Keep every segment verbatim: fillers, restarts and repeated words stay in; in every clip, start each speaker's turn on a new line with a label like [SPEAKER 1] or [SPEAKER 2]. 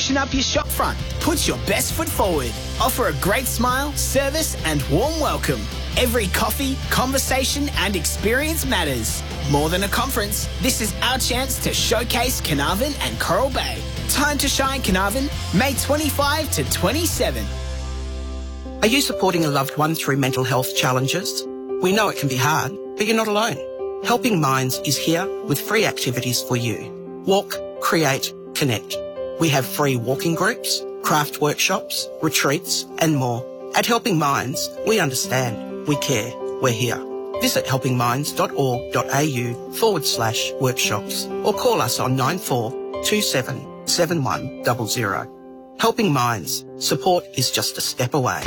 [SPEAKER 1] freshen up your shop front, put your best foot forward, offer a great smile, service and warm welcome. Every coffee, conversation and experience matters. More than a conference, this is our chance to showcase Carnarvon and Coral Bay. Time to shine, Carnarvon, May twenty-fifth to twenty-seventh.
[SPEAKER 2] Are you supporting a loved one through mental health challenges? We know it can be hard, but you're not alone. Helping Minds is here with free activities for you. Walk, create, connect. We have free walking groups, craft workshops, retreats and more. At Helping Minds, we understand, we care, we're here. Visit helpingminds.org.au forward slash workshops or call us on nine four two seven seven one zero zero. Helping Minds. Support is just a step away.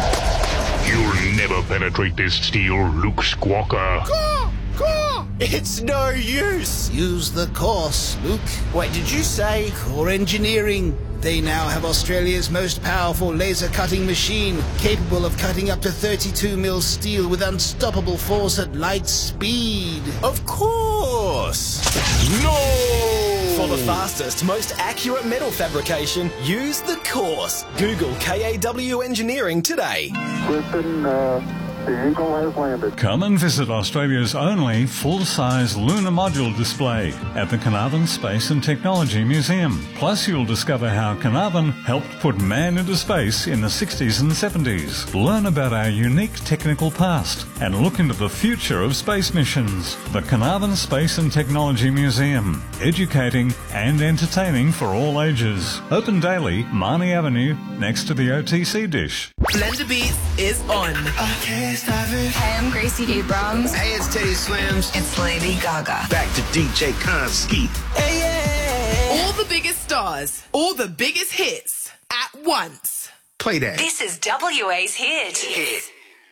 [SPEAKER 3] You'll never penetrate this steel, Luke Skywalker.
[SPEAKER 4] Core! Core! It's no use. Use the course, Luke. Wait, did you say Core Engineering? They now have Australia's most powerful laser cutting machine, capable of cutting up to thirty-two mil steel with unstoppable force at light speed. Of course!
[SPEAKER 5] No! For the fastest, most accurate metal fabrication, use the course. Google K A W Engineering today.
[SPEAKER 6] Listen, uh, the Eagle has landed.
[SPEAKER 7] Come and visit Australia's only full-size lunar module display at the Carnarvon Space and Technology Museum. Plus, you'll discover how Carnarvon helped put man into space in the sixties and seventies. Learn about our unique technical past and look into the future of space missions. The Carnarvon Space and Technology Museum, educating and entertaining for all ages. Open daily, Marnie Avenue, next to the O T C dish.
[SPEAKER 8] Blender Beats is on.
[SPEAKER 9] Okay, Hey, I'm Gracie Abrams.
[SPEAKER 4] Hey, it's Teddy Swims.
[SPEAKER 9] It's Lady Gaga.
[SPEAKER 4] Back to D J Konski.
[SPEAKER 8] Hey, yeah. All the biggest stars, all the biggest hits at once.
[SPEAKER 4] Play that.
[SPEAKER 9] This is W A's Hit.
[SPEAKER 4] Hit.